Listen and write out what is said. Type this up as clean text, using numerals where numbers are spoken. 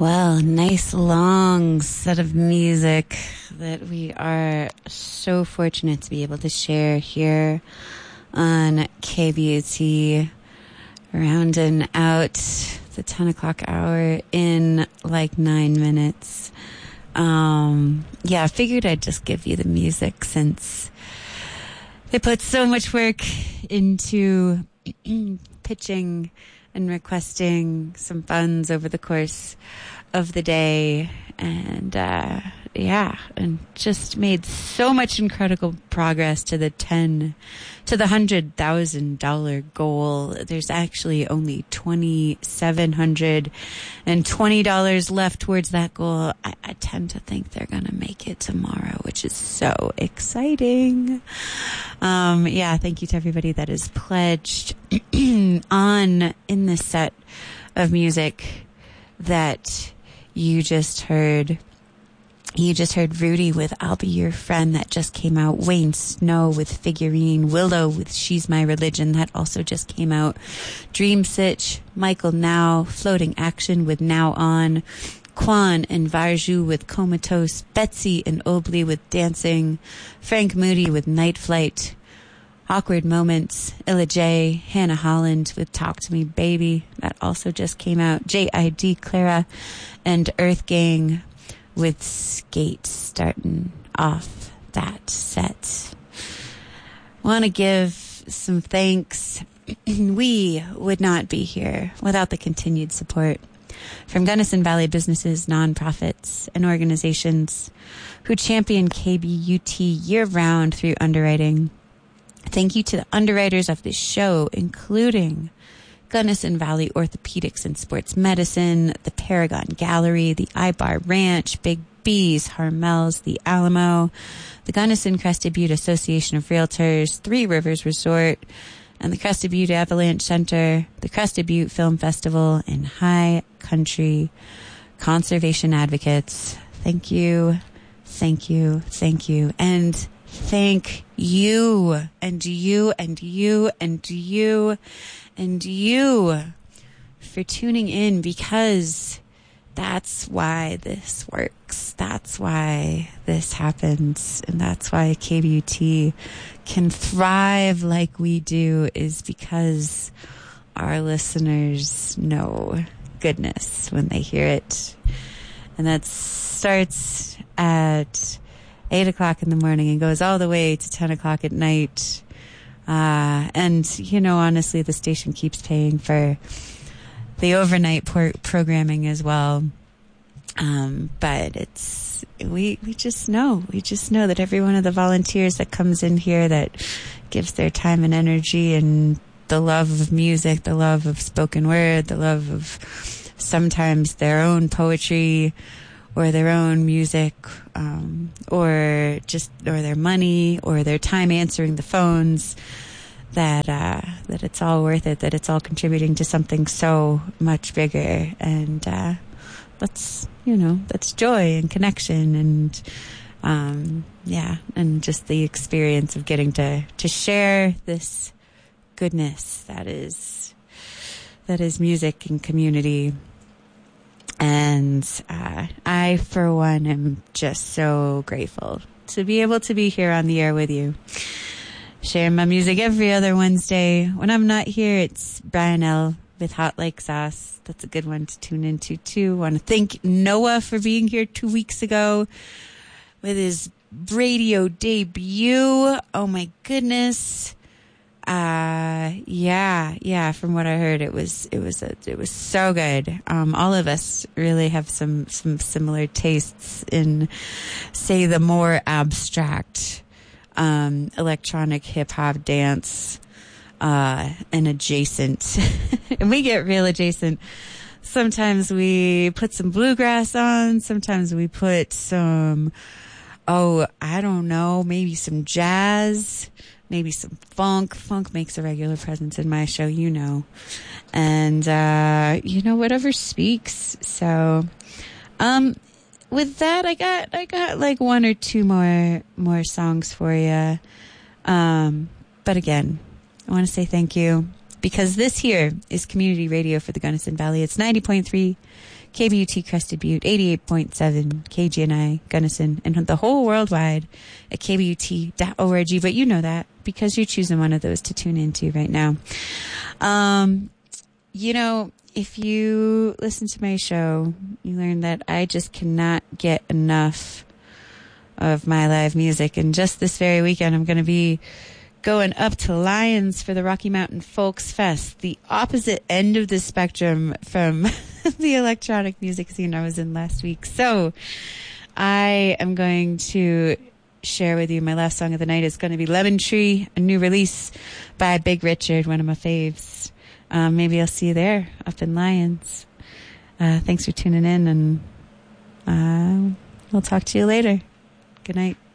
Well, nice long set of music that we are so fortunate to be able to share here on KBUT, rounding out the 10 o'clock hour in like 9 minutes. I figured I'd just give you the music since they put so much work into pitching and requesting some funds over the course of the day, and and just made so much incredible progress to the $100,000 goal. There's actually only $2,720 left towards that goal. I tend to think they're gonna make it tomorrow, which is so exciting. Thank you to everybody that is pledged on in this set of music that you just heard. You just heard Rudy with I'll Be Your Friend, that just came out. Wayne Snow with Figurine. Willow with She's My Religion, that also just came out. Dream Sitch, Michael Now, Floating Action with Now On. Quan and Varju with Comatose. Betsy and Obley with Dancing. Frank Moody with Night Flight. Awkward Moments, Illa J, Hannah Holland with Talk to Me Baby, that also just came out. J.I.D. Clara and Earth Gang with Skate, starting off that set. Want to give some thanks. We would not be here without the continued support from Gunnison Valley businesses, nonprofits, and organizations who champion KBUT year-round through underwriting. Thank you to the underwriters of this show, including Gunnison Valley Orthopedics and Sports Medicine, the Paragon Gallery, the Ibar Ranch, Big B's, Harmel's, the Alamo, the Gunnison Crested Butte Association of Realtors, Three Rivers Resort, and the Crested Butte Avalanche Center, the Crested Butte Film Festival, and High Country Conservation Advocates. Thank you, thank you, thank you, and thank you, and you, and you, and you, and you for tuning in, because that's why this works. That's why this happens. And that's why KBUT can thrive like we do, is because our listeners know goodness when they hear it. And that starts at 8 o'clock in the morning and goes all the way to 10 o'clock at night. Honestly, the station keeps paying for the overnight programming as well. But we just know that every one of the volunteers that comes in here, that gives their time and energy and the love of music, the love of spoken word, the love of sometimes their own poetry, or their own music, or their money, or their time answering the phones, that it's all worth it, that it's all contributing to something so much bigger. And that's joy and connection, and and just the experience of getting to share this goodness that is music and community. And I, for one, am just so grateful to be able to be here on the air with you, sharing my music every other Wednesday. When I'm not here, it's Brian L. with Hot Like Sauce. That's a good one to tune into, too. I want to thank Noah for being here 2 weeks ago with his radio debut. Oh, my goodness. From what I heard, it was so good. All of us really have some similar tastes in, say, the more abstract, electronic hip hop dance, and adjacent. And we get real adjacent. Sometimes we put some bluegrass on. Sometimes we put some, maybe some jazz. Maybe some funk. Funk makes a regular presence in my show, and whatever speaks. So, with that, I got like one or two more songs for you. But again, I want to say thank you. because this here is community radio for the Gunnison Valley. It's 90.3 KBUT Crested Butte, 88.7 KGNI Gunnison, and the whole worldwide at kbut.org. But you know that because you're choosing one of those to tune into right now. You know, if you listen to my show, you learn that I just cannot get enough of my live music. And just this very weekend, I'm going to be going up to Lyons for the Rocky Mountain Folks Fest, the opposite end of the spectrum from the electronic music scene I was in last week. So I am going to share with you my last song of the night. Is going to be Lemon Tree, a new release by Big Richard, one of my faves. Maybe I'll see you there up in Lyons. Thanks for tuning in, and we'll talk to you later. Good night.